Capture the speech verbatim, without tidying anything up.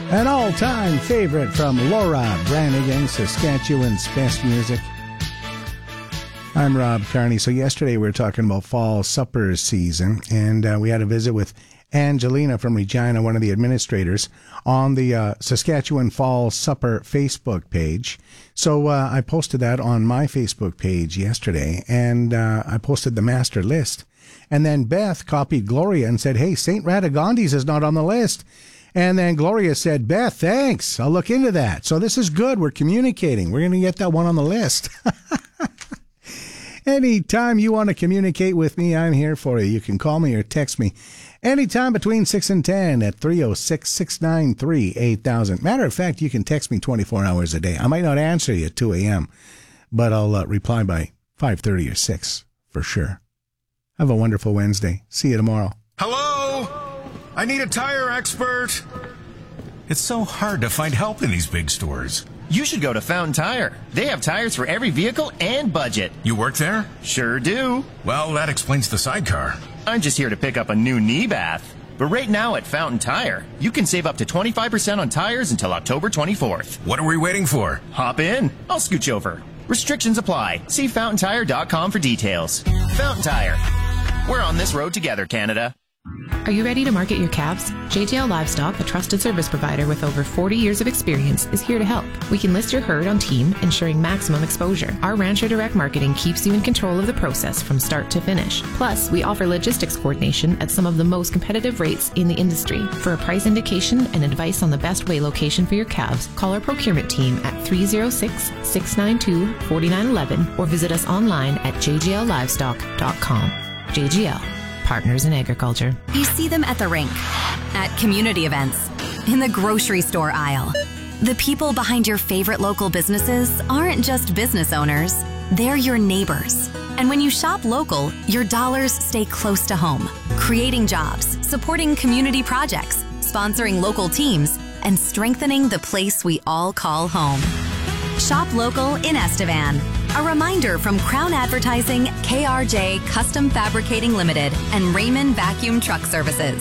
An all-time favorite from Laura Branigan, Saskatchewan's best music. I'm Rob Carney. So yesterday we were talking about fall supper season, and uh, we had a visit with Angelina from Regina, one of the administrators, on the uh, Saskatchewan Fall Supper Facebook page. So uh, I posted that on my Facebook page yesterday, and uh, I posted the master list. And then Beth copied Gloria and said, hey, Saint Radegondi's is not on the list. And then Gloria said, Beth, thanks. I'll look into that. So this is good. We're communicating. We're going to get that one on the list. Anytime you want to communicate with me, I'm here for you. You can call me or text me anytime between six and ten at three oh six, six nine three, eight thousand. Matter of fact, you can text me twenty-four hours a day. I might not answer you at two a.m., but I'll uh, reply by five thirty or six for sure. Have a wonderful Wednesday. See you tomorrow. Hello? I need a tire expert. It's so hard to find help in these big stores. You should go to Fountain Tire. They have tires for every vehicle and budget. You work there? Sure do. Well, that explains the sidecar. I'm just here to pick up a new knee bath. But right now at Fountain Tire, you can save up to twenty-five percent on tires until October twenty-fourth. What are we waiting for? Hop in. I'll scooch over. Restrictions apply. See fountain tire dot com for details. Fountain Tire. We're on this road together, Canada. Are you ready to market your calves? J J L Livestock, a trusted service provider with over forty years of experience, is here to help. We can list your herd on team, ensuring maximum exposure. Our Rancher Direct Marketing keeps you in control of the process from start to finish. Plus, we offer logistics coordination at some of the most competitive rates in the industry. For a price indication and advice on the best weigh location for your calves, call our procurement team at three oh six, six nine two, four nine one one or visit us online at j j l livestock dot com. J G L. Partners in Agriculture. You see them at the rink, at community events, in the grocery store aisle. The people behind your favorite local businesses aren't just business owners, they're your neighbors. And when you shop local, your dollars stay close to home, creating jobs, supporting community projects, sponsoring local teams, and strengthening the place we all call home. Shop local in Estevan. A reminder from Crown Advertising, K R J Custom Fabricating Limited, and Raymond Vacuum Truck Services.